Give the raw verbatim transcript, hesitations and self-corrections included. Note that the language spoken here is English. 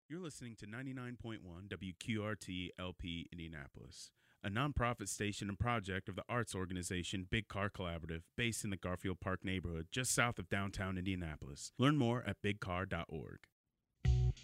You're listening to ninety-nine point one W Q R T L P Indianapolis, a nonprofit station and project of the arts organization Big Car Collaborative, based in the Garfield Park neighborhood just south of downtown Indianapolis. Learn more at big car dot org.